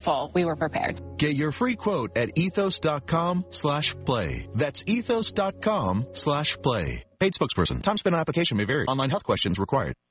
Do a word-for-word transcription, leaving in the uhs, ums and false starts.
full. We were prepared. Get your free quote at ethos.com slash play. That's ethos.com slash play. Paid spokesperson. Time spent on application may vary. Online health questions required.